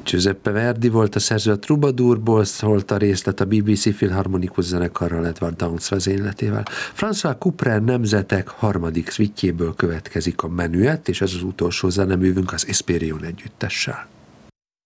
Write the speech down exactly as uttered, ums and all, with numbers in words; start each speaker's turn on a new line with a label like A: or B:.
A: Giuseppe Verdi volt a szerző, a Troubadourból szólt a részlet a bé bé cé Filharmonikus Zenekarral, Edward Downes vezényletével. François Couperin Nemzetek harmadik szvittjéből következik a Menuett, és ez az utolsó zeneművünk az Hespérion együttessel.